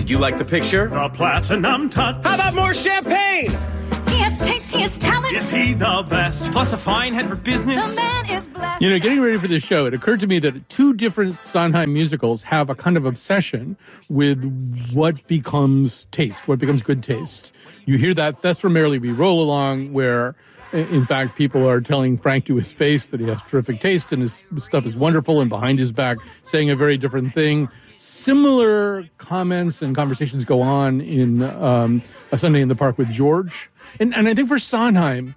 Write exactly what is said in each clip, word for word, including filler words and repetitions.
Did you like the picture? The platinum touch. How about more champagne? He has taste, he has talent. Is he the best? Plus a fine head for business. The man is blessed. You know, getting ready for this show, it occurred to me that two different Sondheim musicals have a kind of obsession with what becomes taste, what becomes good taste. You hear that, that's from Merrily We Roll Along, where, in fact, people are telling Frank to his face that he has terrific taste and his stuff is wonderful, and behind his back saying a very different thing. Similar comments and conversations go on in um, A Sunday in the Park with George. And, and I think for Sondheim,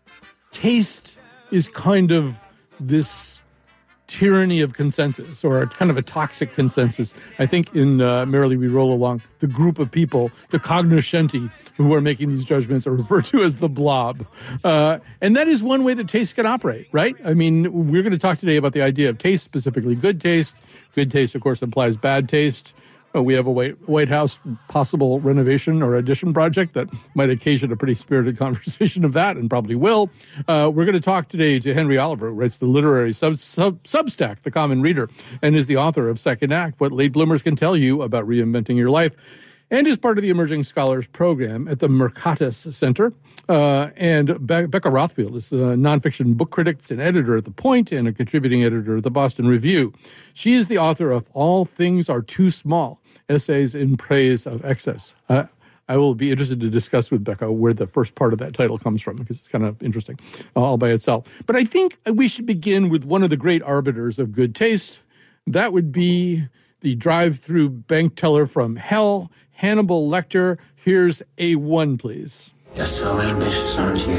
taste is kind of this tyranny of consensus, or a kind of a toxic consensus. I think in uh, Merrily We Roll Along, the group of people, the cognoscenti who are making these judgments, are referred to as the blob. Uh, and that is one way that taste can operate, right? I mean, we're going to talk today about the idea of taste, specifically good taste. Good taste, of course, implies bad taste. Uh, we have a White, White House possible renovation or addition project that might occasion a pretty spirited conversation of that, and probably will. Uh, we're going to talk today to Henry Oliver, who writes the literary sub, sub, Substack, The Common Reader, and is the author of Second Act, What Late Bloomers Can Tell You About Reinventing Your Life, and is part of the Emerging Scholars Program at the Mercatus Center. Uh, and Be- Becca Rothfield is a nonfiction book critic and editor at The Point and a contributing editor at the Boston Review. She is the author of All Things Are Too Small, Essays in Praise of Excess. Uh, I will be interested to discuss with Becca where the first part of that title comes from, because it's kind of interesting all by itself. But I think we should begin with one of the great arbiters of good taste. That would be the drive-through bank teller from hell, Hannibal Lecter. Here's A one, please. You're so ambitious, aren't you?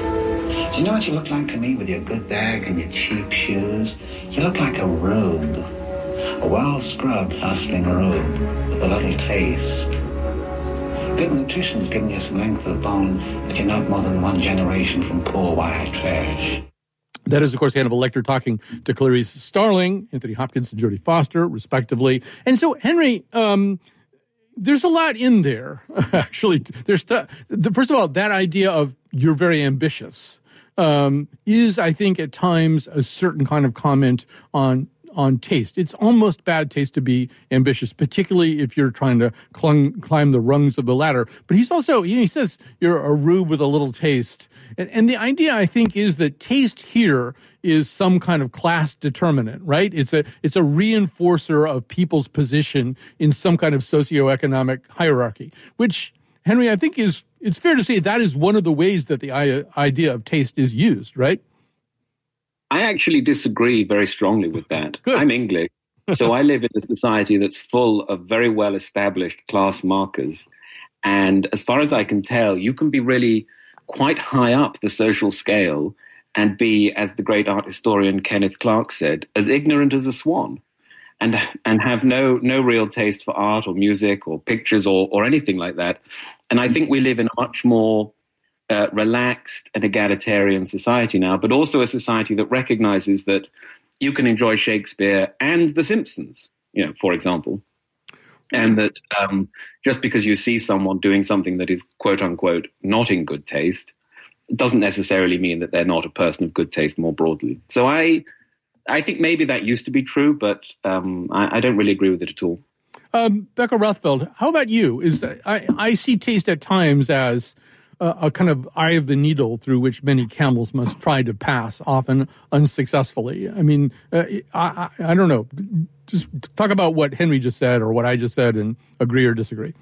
Do you know what you look like to me with your good bag and your cheap shoes? You look like a robe. A well-scrubbed, hustling robe with a little taste. Good nutrition's giving you some length of bone, but you're not more than one generation from poor white trash. That is, of course, Hannibal Lecter talking to Clarice Starling, Anthony Hopkins, and Jodie Foster, respectively. And so, Henry, um, there's a lot in there, actually. There's the, the, first of all, that idea of you're very ambitious um, is, I think, at times a certain kind of comment on on taste. It's almost bad taste to be ambitious, particularly if you're trying to clung, climb the rungs of the ladder. But he's also, you know, he says you're a rube with a little taste. And, and the idea, I think, is that taste here is some kind of class determinant, right? It's a it's a reinforcer of people's position in some kind of socioeconomic hierarchy, which, Henry, I think is, it's fair to say that is one of the ways that the idea of taste is used, right? I actually disagree very strongly with that. Good. I'm English, so I live in a society that's full of very well-established class markers. And as far as I can tell, you can be really quite high up the social scale and be, as the great art historian Kenneth Clark said, as ignorant as a swan, and and have no no real taste for art or music or pictures or, or anything like that. And I think we live in a much more uh, relaxed and egalitarian society now, but also a society that recognizes that you can enjoy Shakespeare and The Simpsons, you know, for example. And that um, just because you see someone doing something that is, quote unquote, not in good taste, doesn't necessarily mean that they're not a person of good taste more broadly. So I I think maybe that used to be true, but um, I, I don't really agree with it at all. Um, Becca Rothfeld, how about you? Is that, I, I see taste at times as a, a kind of eye of the needle through which many camels must try to pass, often unsuccessfully. I mean, uh, I, I, I don't know. Just talk about what Henry just said or what I just said and agree or disagree.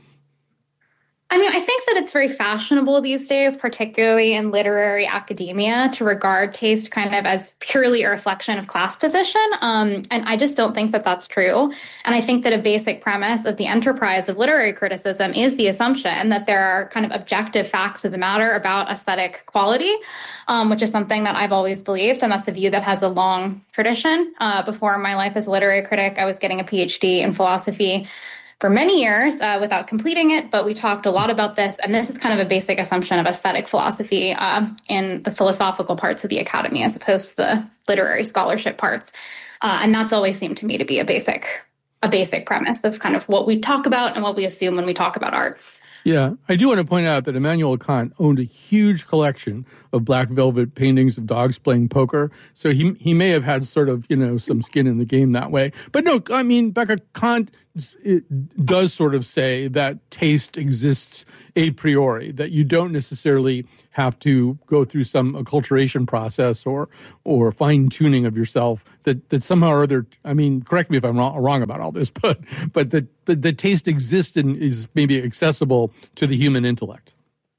I mean, I think that it's very fashionable these days, particularly in literary academia, to regard taste kind of as purely a reflection of class position. Um, and I just don't think that that's true. And I think that a basic premise of the enterprise of literary criticism is the assumption that there are kind of objective facts of the matter about aesthetic quality, um, which is something that I've always believed. And that's a view that has a long tradition. Uh, before my life as a literary critic, I was getting a P H D in philosophy for many years uh, without completing it, but we talked a lot about this, and this is kind of a basic assumption of aesthetic philosophy uh, in the philosophical parts of the academy as opposed to the literary scholarship parts. Uh, and that's always seemed to me to be a basic, a basic premise of kind of what we talk about and what we assume when we talk about art. Yeah, I do want to point out that Immanuel Kant owned a huge collection of black velvet paintings of dogs playing poker. So he he may have had sort of, you know, some skin in the game that way. But no, I mean, Becca, Kant it does sort of say that taste exists a priori, that you don't necessarily have to go through some acculturation process or or fine-tuning of yourself, that, that somehow or other, I mean, correct me if I'm wrong, wrong about all this, but but that the, the taste exists and is maybe accessible to the human intellect.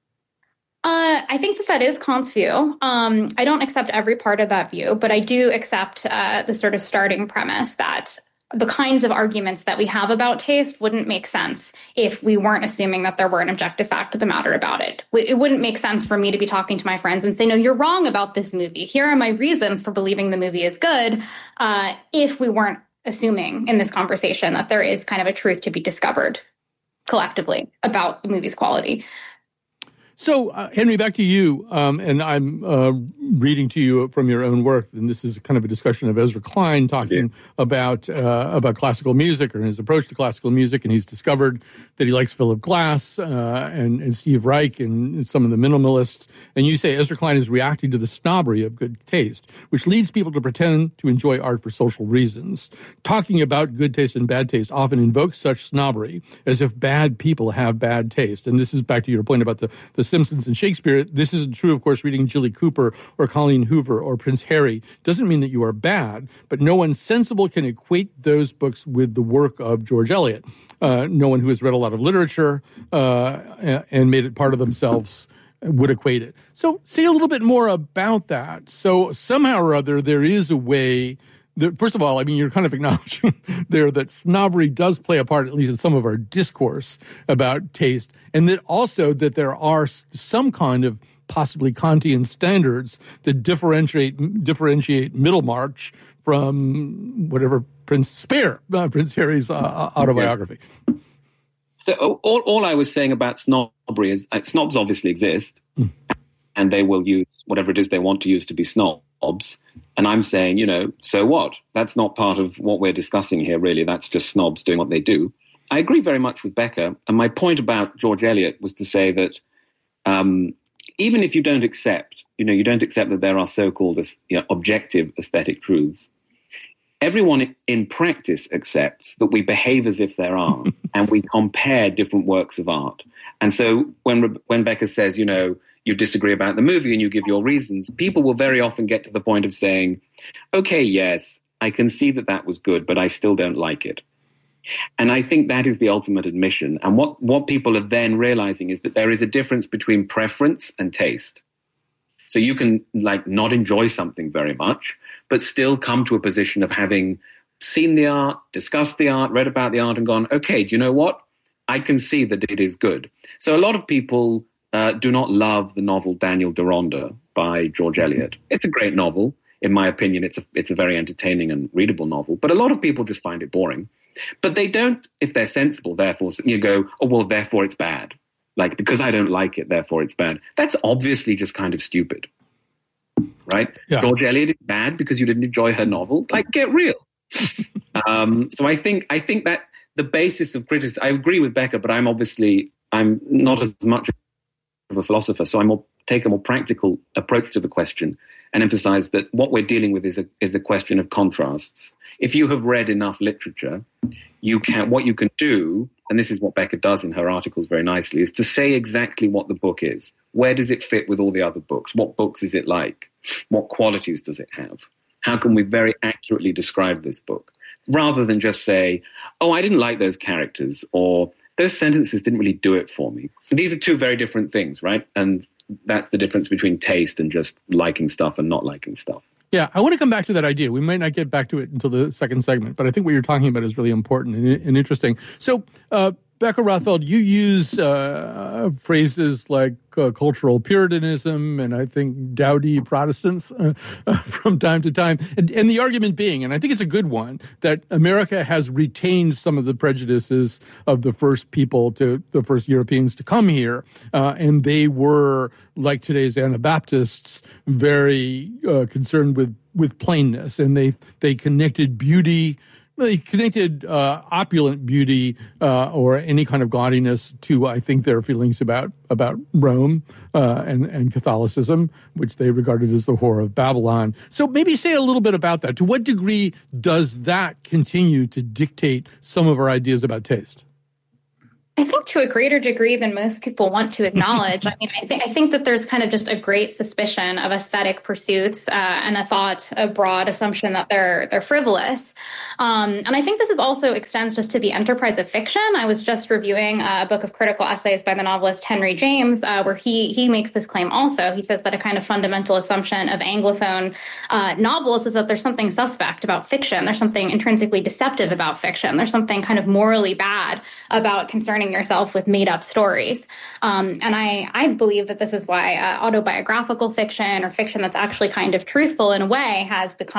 Uh, I think that that is Kant's view. Um, I don't accept every part of that view, but I do accept uh, the sort of starting premise that the kinds of arguments that we have about taste wouldn't make sense if we weren't assuming that there were an objective fact of the matter about it. It wouldn't make sense for me to be talking to my friends and say, no, you're wrong about this movie. Here are my reasons for believing the movie is good, uh, if we weren't assuming in this conversation that there is kind of a truth to be discovered collectively about the movie's quality. So, uh, Henry, back to you, um, and I'm uh, reading to you from your own work, and this is kind of a discussion of Ezra Klein talking yeah. about uh, about classical music or his approach to classical music, and he's discovered that he likes Philip Glass uh, and, and Steve Reich and some of the minimalists. And you say Ezra Klein is reacting to the snobbery of good taste, which leads people to pretend to enjoy art for social reasons. Talking about good taste and bad taste often invokes such snobbery as if bad people have bad taste. And this is back to your point about the, the Simpsons and Shakespeare. This isn't true, of course. Reading Jilly Cooper or Colleen Hoover or Prince Harry doesn't mean that you are bad, but no one sensible can equate those books with the work of George Eliot. Uh, no one who has read a lot of literature uh, and made it part of themselves would equate it. So say a little bit more about that. So somehow or other, there is a way that, first of all, I mean, you're kind of acknowledging there that snobbery does play a part, at least in some of our discourse about taste, and that also that there are some kind of possibly Kantian standards that differentiate differentiate Middlemarch from whatever Prince Spare, uh, Prince Harry's uh, autobiography. Yes. So all, all I was saying about snobbery is uh, snobs obviously exist, mm. and they will use whatever it is they want to use to be snobs. And I'm saying, you know, so what? That's not part of what we're discussing here, really. That's just snobs doing what they do. I agree very much with Becca. And my point about George Eliot was to say that um, even if you don't accept, you know, you don't accept that there are so-called you know, objective aesthetic truths, everyone in practice accepts that we behave as if there are, and we compare different works of art. And so when when Becca says, you know, you disagree about the movie and you give your reasons, people will very often get to the point of saying, okay, yes, I can see that that was good, but I still don't like it. And I think that is the ultimate admission. And what, what people are then realizing is that there is a difference between preference and taste. So you can like not enjoy something very much, but still come to a position of having seen the art, discussed the art, read about the art and gone, okay, do you know what? I can see that it is good. So a lot of people uh, do not love the novel Daniel Deronda by George Eliot. It's a great novel. In my opinion, it's a, it's a very entertaining and readable novel. But a lot of people just find it boring. But they don't, if they're sensible, therefore, you go, oh, well, therefore it's bad. Like, because I don't like it, therefore it's bad. That's obviously just kind of stupid, right? Yeah. George Eliot is bad because you didn't enjoy her novel. Like, get real. um, so I think I think that the basis of criticism, I agree with Becca, but I'm obviously, I'm not as much of a philosopher, so I more take a more practical approach to the question and emphasize that what we're dealing with is a is a question of contrasts. If you have read enough literature, you can what you can do, and this is what Becca does in her articles very nicely, is to say exactly what the book is. Where does it fit with all the other books? What books is it like? What qualities does it have? How can we very accurately describe this book? Rather than just say, oh, I didn't like those characters, or those sentences didn't really do it for me. These are two very different things, right? And that's the difference between taste and just liking stuff and not liking stuff. Yeah, I want to come back to that idea. We might not get back to it until the second segment, but I think what you're talking about is really important and, and interesting. So, uh, Becca Rothfeld, you use uh, phrases like uh, cultural Puritanism and I think dowdy Protestants uh, uh, from time to time. And, and the argument being, and I think it's a good one, that America has retained some of the prejudices of the first people to the first Europeans to come here. Uh, and they were, like today's Anabaptists, very uh, concerned with, with plainness. And they, they connected beauty They connected uh, opulent beauty uh, or any kind of gaudiness to, I think, their feelings about about Rome uh, and and Catholicism, which they regarded as the whore of Babylon. So maybe say a little bit about that. To what degree does that continue to dictate some of our ideas about taste? I think to a greater degree than most people want to acknowledge. I mean, I think I think that there's kind of just a great suspicion of aesthetic pursuits uh, and a thought, a broad assumption that they're they're frivolous. Um, and I think this is also extends just to the enterprise of fiction. I was just reviewing a book of critical essays by the novelist Henry James, uh, where he he makes this claim also. He says that a kind of fundamental assumption of Anglophone uh, novels is that there's something suspect about fiction. There's something intrinsically deceptive about fiction. There's something kind of morally bad about concerning yourself with made-up stories. Um, and I, I believe that this is why uh, autobiographical fiction or fiction that's actually kind of truthful in a way has become